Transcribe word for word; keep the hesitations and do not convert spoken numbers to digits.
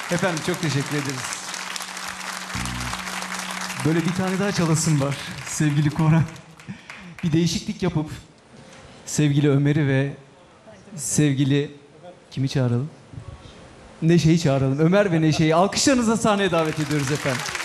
Efendim çok teşekkür ederiz. Böyle bir tane daha çalasım var sevgili Koran. Bir değişiklik yapıp sevgili Ömer'i ve sevgili kimi çağıralım? Neşe'yi çağıralım. Ömer ve Neşe'yi alkışlarınızla sahneye davet ediyoruz efendim.